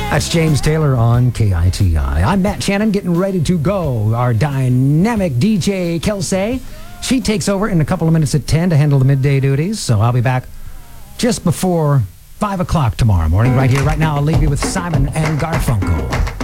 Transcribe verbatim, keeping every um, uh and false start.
That's James Taylor on K I T I. I'm Matt Shannon, getting ready to go. Our dynamic D J, Kelsey, she takes over in a couple of minutes at ten to handle the midday duties, so I'll be back just before five o'clock tomorrow morning. Right here, right now, I'll leave you with Simon and Garfunkel.